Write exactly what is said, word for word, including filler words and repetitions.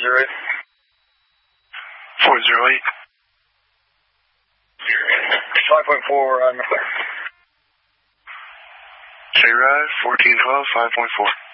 zero eight. four zero eight. five point four on the clear. J-Ride, fourteen twelve, five point four.